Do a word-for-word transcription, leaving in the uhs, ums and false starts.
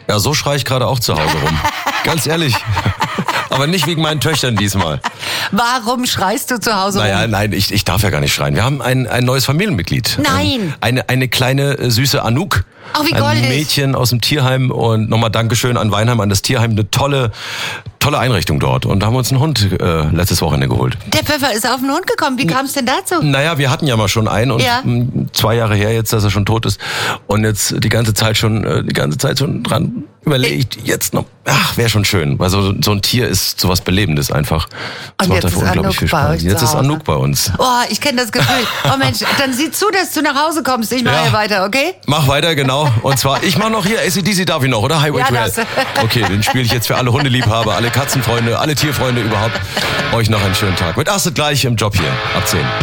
Ja, so schreie ich gerade auch zu Hause rum. Ganz ehrlich. Aber nicht wegen meinen Töchtern diesmal. Warum schreist du zu Hause naja, rum? Nein, ich, ich darf ja gar nicht schreien. Wir haben ein, ein neues Familienmitglied. Nein. Eine, eine kleine, äh, süße Anouk. Ach, wie ein goldig. Mädchen aus dem Tierheim. Und nochmal Dankeschön an Weinheim, an das Tierheim. Eine tolle, tolle Einrichtung dort. Und da haben wir uns einen Hund äh, letztes Wochenende geholt. Der Pfeffer ist auf den Hund gekommen. Wie kam es denn dazu? Naja, wir hatten ja mal schon einen. Und Ja. m, zwei Jahre her jetzt, dass er schon tot ist. Und jetzt die ganze Zeit schon, äh, die ganze Zeit schon dran überlegt, jetzt noch, ach, wäre schon schön. Weil so, so ein Tier ist sowas Belebendes einfach. Das Und macht jetzt einfach ist unglaublich Anouk viel bei Spaß. euch Jetzt zu ist Hause. Anouk bei uns. Oh, ich kenne das Gefühl. Oh Mensch, dann sieh zu, dass du nach Hause kommst. Ich mache Ja. hier weiter, okay? Mach weiter, genau. Und zwar, ich mache noch hier A C D C darf ich noch, oder? Highway Ja, to Hell. das. Okay, den spiele ich jetzt für alle Hundeliebhaber, alle Katzenfreunde, alle Tierfreunde überhaupt. Euch noch einen schönen Tag. Mit Asset gleich im Job hier. Ab zehn.